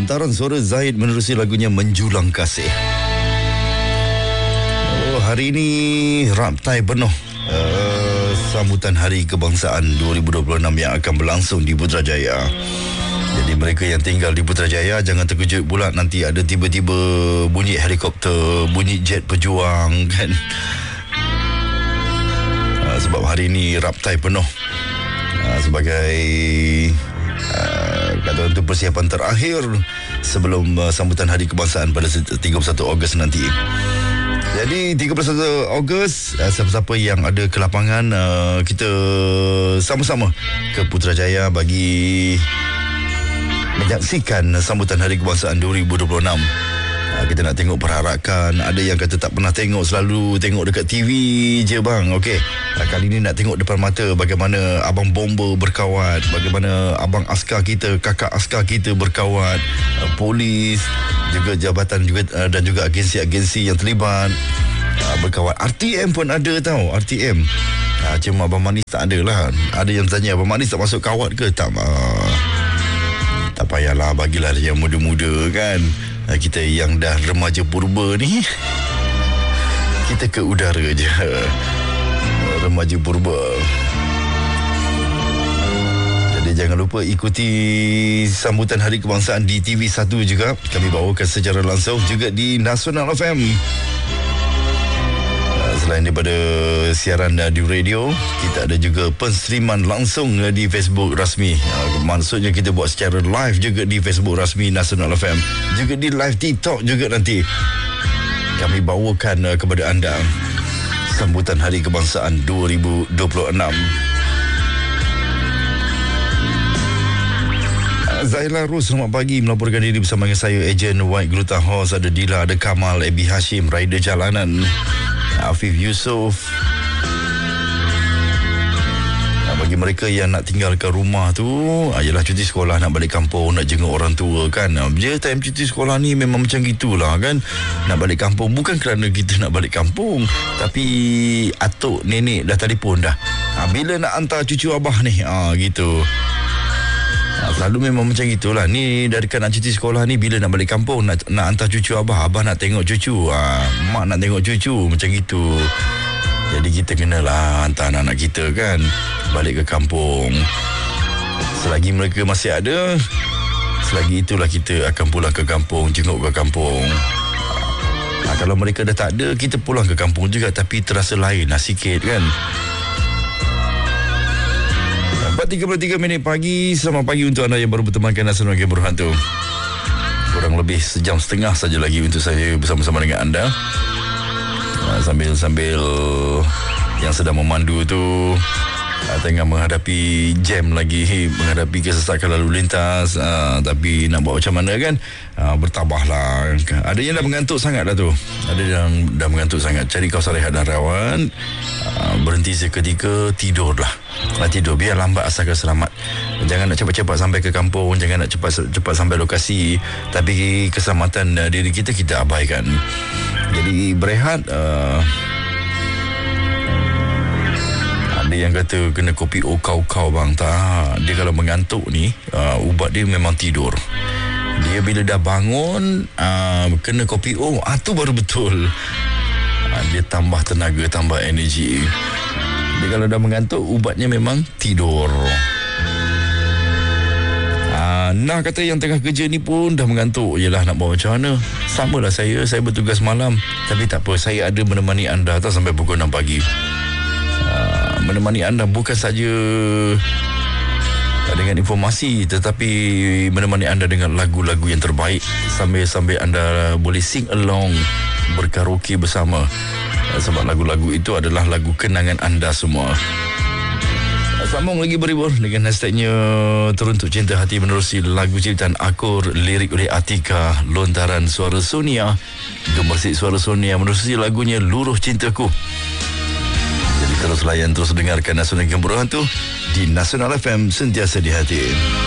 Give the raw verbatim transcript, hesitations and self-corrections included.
Lontaran suara Zahid menerusi lagunya Menjulang Kasih. Oh, hari ini raptai penuh uh, sambutan Hari Kebangsaan dua ribu dua puluh enam yang akan berlangsung di Putrajaya. Jadi mereka yang tinggal di Putrajaya jangan terkejut pula nanti ada tiba-tiba bunyi helikopter, bunyi jet pejuang kan. Uh, sebab hari ini raptai penuh uh, sebagai uh, kata untuk persiapan terakhir sebelum uh, sambutan Hari Kebangsaan pada tiga puluh satu Ogos nanti. Jadi tiga puluh satu Ogos, uh, siapa-siapa yang ada ke lapangan, uh, kita sama-sama ke Putrajaya bagi menyaksikan sambutan Hari Kebangsaan dua ribu dua puluh enam. Ha, kita nak tengok perharakan. Ada yang kata tak pernah tengok, selalu tengok dekat T V je bang. Okey, ha, kali ni nak tengok depan mata bagaimana abang bomba berkawat, bagaimana abang askar kita, kakak askar kita berkawat, uh, polis, juga jabatan juga uh, dan juga agensi-agensi yang terlibat uh, berkawat. R T M pun ada tau, R T M. Ha, cuma Abang Manis tak ada lah. Ada yang tanya, Abang Manis tak masuk kawat ke? Tak, uh, tak payahlah, bagilah yang muda-muda kan. Kita yang dah remaja purba ni, kita ke udara je. Remaja purba. Jadi jangan lupa ikuti sambutan Hari Kebangsaan di T V satu juga. Kami bawakan secara langsung juga di Nasional F M. Selain daripada siaran di radio, kita ada juga penstreaman langsung di Facebook rasmi. Maksudnya kita buat secara live juga di Facebook rasmi Nasional F M. Juga di live TikTok juga nanti. Kami bawakan kepada anda sambutan Hari Kebangsaan dua ribu dua puluh enam. Zaila Rus, selamat pagi, melaporkan diri bersama dengan saya, ejen White Gluta Horse. Ada Dila, ada Kamal, Ebi Hashim, rider jalanan, Afif Yusof. Nah, bagi mereka yang nak tinggalkan rumah tu, ialah cuti sekolah, nak balik kampung, nak jenguk orang tua kan. Dia time cuti sekolah ni memang macam gitulah kan. Nak balik kampung bukan kerana kita nak balik kampung, tapi atuk nenek dah telefon dah. Ha, bila nak hantar cucu abah ni? Ha, gitu. Ha, selalu memang macam gitulah. Ni dari kan nak cuti sekolah ni, bila nak balik kampung, nak nak hantar cucu abah, abah nak tengok cucu, ha, mak nak tengok cucu, macam gitu. Jadi kita kenalah hantar anak-anak kita kan balik ke kampung. Selagi mereka masih ada, selagi itulah kita akan pulang ke kampung, jenguk ke kampung. Ha, kalau mereka dah tak ada, kita pulang ke kampung juga, tapi terasa lain lah sikit kan. empat tiga puluh tiga minit pagi. Selamat pagi untuk anda yang baru bertemankan Nasional Game Berhantu. Kurang lebih sejam setengah saja lagi untuk saya bersama-sama dengan anda. Sambil-sambil yang sedang memandu tu tengah menghadapi jam lagi, menghadapi kesesakan lalu lintas, uh, tapi nak buat macam mana kan, uh, bertabahlah. Ada yang dah mengantuk sangat dah tu, ada yang dah mengantuk sangat. Cari kawasan rehat dan rawan, uh, berhenti seketika, tidurlah. Nah, tidur biar lambat asalkan selamat. Jangan nak cepat-cepat sampai ke kampung, jangan nak cepat-cepat sampai lokasi, tapi keselamatan uh, diri kita kita abaikan. Jadi berehat. uh, Ada yang kata kena kopi O kau-kau bang. Tak, dia kalau mengantuk ni, uh, ubat dia memang tidur. Dia bila dah bangun, uh, kena kopi O, ah, tu baru betul. uh, Dia tambah tenaga, tambah energi. Dia kalau dah mengantuk, ubatnya memang tidur. uh, Nah kata yang tengah kerja ni pun dah mengantuk. Yelah, nak buat macam mana? Samalah saya, saya bertugas malam, tapi tak apa, saya ada menemani anda tak sampai pukul enam pagi. Uh, menemani anda bukan saja dengan informasi, tetapi menemani anda dengan lagu-lagu yang terbaik, sambil-sambil anda boleh sing along, berkaraoke bersama, uh, sebab lagu-lagu itu adalah lagu kenangan anda semua. uh, Sambung lagi beribur dengan hashtagnya Teruntuk Cinta Hati menerusi lagu ciptaan Akur, lirik oleh Atika, lontaran suara Sonia, gemersik suara Sonia menerusi lagunya Luruh Cintaku. Jadi terus layan, terus dengarkan Nasional Game Berhantu di Nasional F M, sentiasa di hati.